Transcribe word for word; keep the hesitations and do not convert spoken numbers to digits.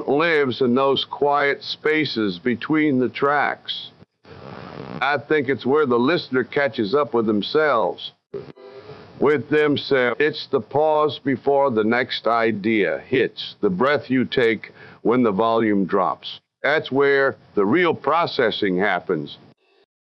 talent lives in those quiet spaces between the tracks. I think it's where the listener catches up with themselves. With themselves. It's the pause before the next idea hits, the breath you take when the volume drops. That's where the real processing happens.